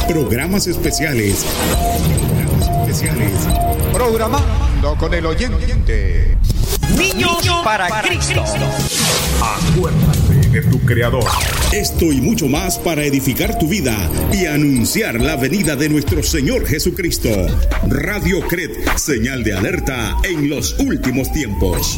Programas especiales. Programando con el oyente. Niños para Cristo. Acuérdate de tu Creador. Esto y mucho más para edificar tu vida y anunciar la venida de nuestro Señor Jesucristo. Radio CRED, señal de alerta en los últimos tiempos.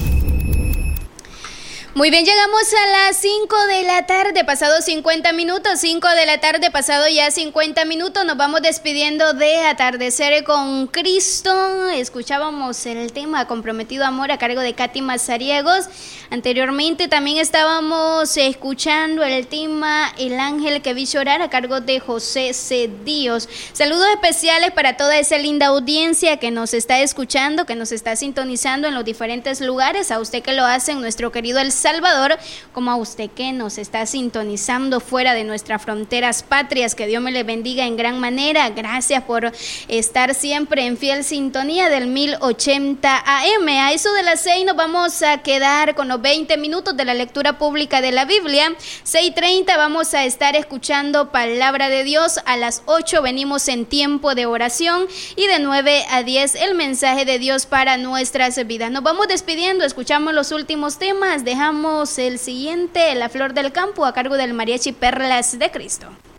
Muy bien, llegamos a las 5 de la tarde, pasado 50 minutos, 5 de la tarde, pasado ya 50 minutos, nos vamos despidiendo de Atardecer con Cristo. Escuchábamos el tema Comprometido Amor a cargo de Katy Mazariegos. Anteriormente también estábamos escuchando el tema El Ángel que vi llorar a cargo de José Cedillos. Saludos especiales para toda esa linda audiencia que nos está escuchando, que nos está sintonizando en los diferentes lugares, a usted que lo hace en nuestro querido El Salvador, como a usted que nos está sintonizando fuera de nuestras fronteras patrias, que Dios me le bendiga en gran manera. Gracias por estar siempre en fiel sintonía del 1080 AM. A eso de las 6 nos vamos a quedar con los 20 minutos de la lectura pública de la Biblia. 6:30 vamos a estar escuchando Palabra de Dios. A las 8 venimos en tiempo de oración y de 9 a 10 el mensaje de Dios para nuestras vidas. Nos vamos despidiendo, escuchamos los últimos temas, dejamos el siguiente, La Flor del Campo, a cargo del Mariachi Perlas de Cristo.